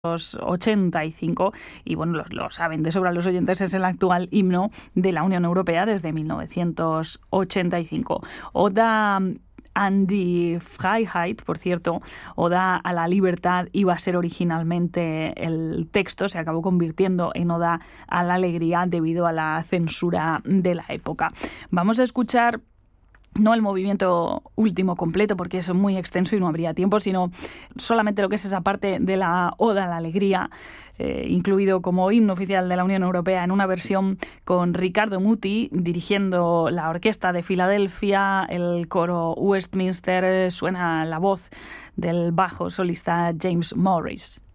1985 y bueno, lo saben de sobra los oyentes, es el actual himno de la Unión Europea desde 1985. Oda an die Freiheit, por cierto, Oda a la libertad iba a ser originalmente el texto, se acabó convirtiendo en Oda a la alegría debido a la censura de la época. Vamos a escuchar no el movimiento último completo, porque es muy extenso y no habría tiempo, sino solamente lo que es esa parte de la Oda a la Alegría, incluido como himno oficial de la Unión Europea en una versión con Riccardo Muti dirigiendo la Orquesta de Filadelfia, el coro Westminster, suena la voz del bajo solista James Morris.